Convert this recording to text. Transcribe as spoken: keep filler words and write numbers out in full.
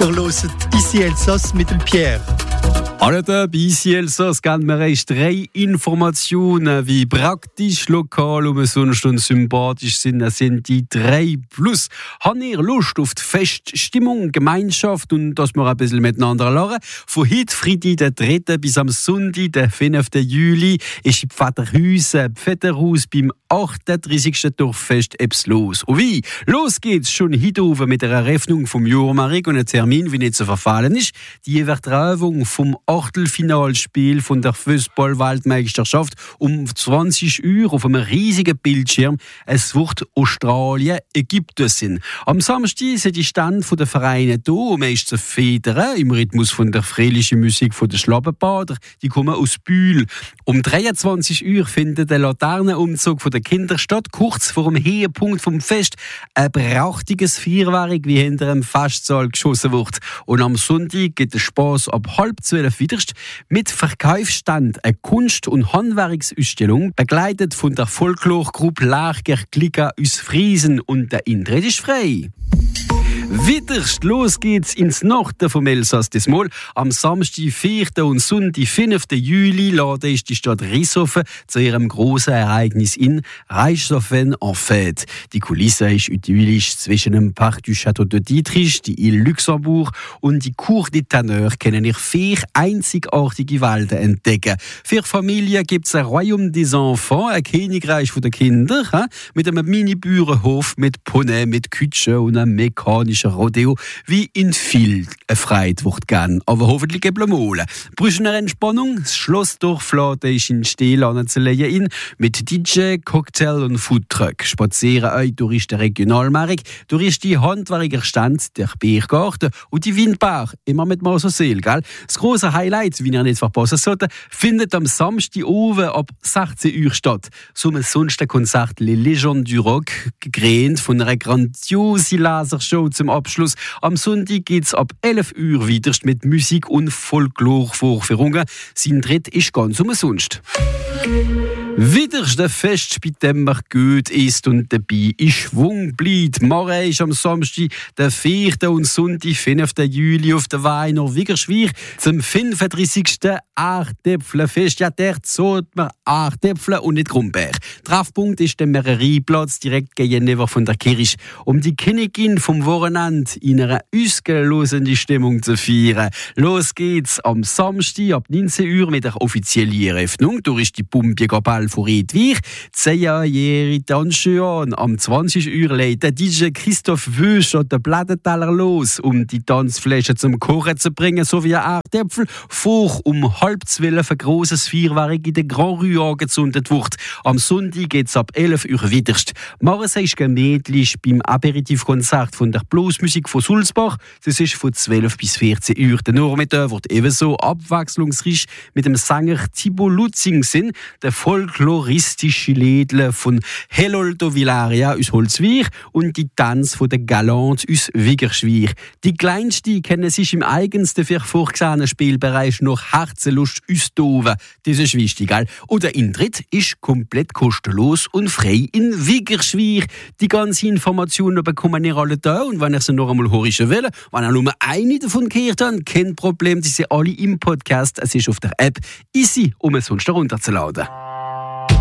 Wir hören «Ici Elsass» mit dem Pierre. Hallo da, bei «Ici Elsass» geben wir euch drei Informationen, wie praktisch, lokal und sonst und sympathisch sind. Das sind die drei Plus. Habt ihr Lust auf die Feststimmung, Gemeinschaft und dass wir ein bisschen miteinander lachen? Von heute Freitag, der dritten bis am Sonntag, der fünften Juli, ist im Pfetterhäusen, Pfetterhaus beim achtunddreißigsten Dorffest etwas los. Und wie? Los geht's schon heute oben mit der Eröffnung vom Jahrmarkt und einem Termin, wie nicht zu verfallen ist. Die Übertragung vom Achtelfinalspiel von der Fußball-Weltmeisterschaft um zwanzig Uhr auf einem riesigen Bildschirm. Es wird Australien, Ägypten sein. Am Samstag sind die Stände der Vereine da, um es zu federn, im Rhythmus von der fröhlichen Musik der Schlabbenbader. Die kommen aus Bühl. Um dreiundzwanzig Uhr findet der Laternenumzug von der Kinder statt, kurz vor dem Höhepunkt vom Fest. Ein prächtiges Feuerwerk, wie hinter einem Festsaal geschossen wird. Und am Sonntag geht der Spass ab halb zwölf wiederst mit Verkaufsstand, eine Kunst- und Handwerksausstellung, begleitet von der Folklore-Gruppe Larger Klika aus Friesen, und der Eintritt ist frei. Wiederst los geht's ins Norden vom Elsass diesmal. Am Samstag, vierten und Sonntag, fünften Juli, lade ich die Stadt Rishofen zu ihrem grossen Ereignis in Reichshofen en Fête. Die Kulisse ist idyllisch zwischen dem Parc du Château de Dietrich, die Ile Luxembourg und die Cour des Tanneurs können ihr vier einzigartige Welten entdecken. Für Familien gibt's ein Royaume des Enfants, ein Königreich der Kinder, mit einem Mini-Bauernhof, mit Poney, mit Kütsche und einem mechanischen Rodeo, wie in viel Freude wird gern, aber hoffentlich eben mal. Brüchen eine Entspannung? Das Schlossdorf lädt euch in Stehlen anzulegen mit D J, Cocktail und Foodtruck. Spazieren euch durch den Regionalmarkt, durch die Handwerkerstände, der Biergarten und die Windbar, immer mit Mausoseel, gell? Das grosse Highlight, wie ihr nicht verpassen sollte, findet am Samstag oben ab sechzehn Uhr statt. So ein sonstiges Konzert Les Légendes du Rock, gekrönt von einer grandiosen Lasershow zum Abschluss. Am Sonntag geht's ab elf Uhr wieder mit Musik und Folklore-Vorführungen. Sein Tritt ist ganz umsonst. Wieder der Fest, bei dem man gut ist und dabei in Schwung bleibt. Morgen ist am Samstag, der vierten und Sonntag, fünften Juli, auf der Weiner Wiggerschwir zum fünfunddreißigsten Erdäpfelfest. Ja, der zahlt man Erdäpfel und nicht Grumberg. Treffpunkt ist der Mererieplatz direkt gegenüber von der Kirche, um die Königin vom Wochenende in einer ausgelosenen Stimmung zu feiern. Los geht's am Samstag ab neunzehn Uhr mit der offiziellen Eröffnung. Durch ist die Pumpjägerball von Redwig. Zehnjährige Tanzschön. Am zwanzig Uhr legt der D J Christoph Wösch und der Plattenteller los, um die Tanzfläche zum Kochen zu bringen, sowie ein Erdäpfel. Vor um halb zwölf ein grosses Feuerwerk in der Grand Rue angezündet wird. Am Sonntag geht's ab elf Uhr wiederst. Morgen ist gemütlich beim Aperitivkonzert von der Bluesmusik von Sulzbach. Das ist von zwölf bis vierzehn Uhr. Der Nachmittag wird ebenso abwechslungsreich mit dem Sänger Thibaut Lutzing sein, der folkloristische Lädle von Heloldo Villaria aus Holzwir und die Tanz von der Galant aus Wiggerschwir. Die Kleinsten kennen sich im eigensten für vorgesehenen Spielbereich noch Herzenlust aus Doven. Das ist wichtig, gell? Und der Eintritt ist komplett kostenlos und frei in Wiggerschwir. Die ganzen Informationen bekommen ihr alle da, und wenn ich sie noch einmal hören will, wenn ihr nur eine davon gehört habt, kein Problem, die sind alle im Podcast. Es ist auf der App easy, um es sonst herunterzuladen.